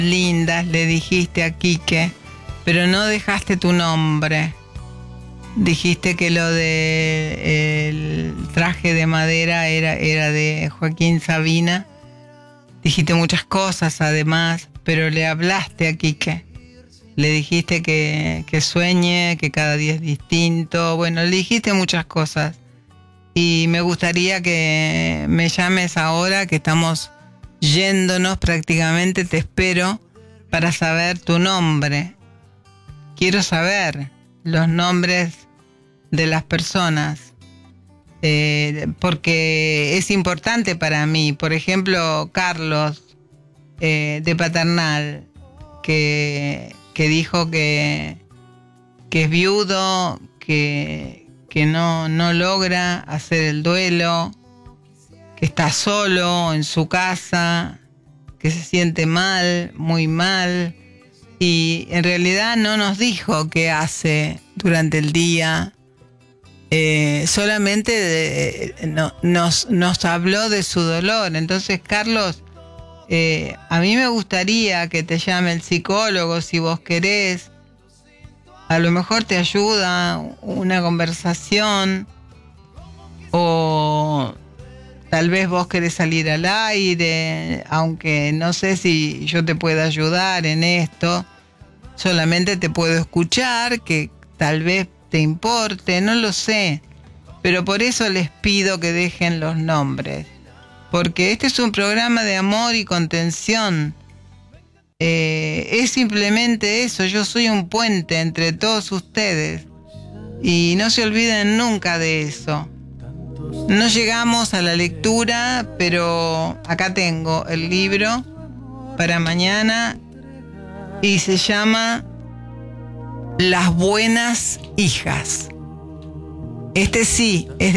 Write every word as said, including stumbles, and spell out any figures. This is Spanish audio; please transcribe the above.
lindas le dijiste a Quique, pero no dejaste tu nombre. Dijiste que lo de el traje de madera era, era de Joaquín Sabina. Dijiste muchas cosas además, pero le hablaste a Quique. Le dijiste que, que sueñe, que cada día es distinto. Bueno, le dijiste muchas cosas. Y me gustaría que me llames ahora, que estamos yéndonos prácticamente. Te espero para saber tu nombre. Quiero saber los nombres de las personas, eh, porque es importante para mí. Por ejemplo, Carlos, eh, de Paternal, que, que dijo que, que es viudo, que, que no, no logra hacer el duelo, que está solo en su casa, que se siente mal, muy mal. Y en realidad no nos dijo qué hace durante el día, eh, solamente de, no, nos, nos habló de su dolor. Entonces, Carlos, eh, a mí me gustaría que te llame el psicólogo si vos querés. A lo mejor te ayuda una conversación, o tal vez vos querés salir al aire, aunque no sé si yo te pueda ayudar en esto. Solamente te puedo escuchar, que tal vez te importe, no lo sé. Pero por eso les pido que dejen los nombres. Porque este es un programa de amor y contención. Eh, es simplemente eso, yo soy un puente entre todos ustedes. Y no se olviden nunca de eso. No llegamos a la lectura, pero acá tengo el libro para mañana y se llama Las Buenas Hijas. Este sí es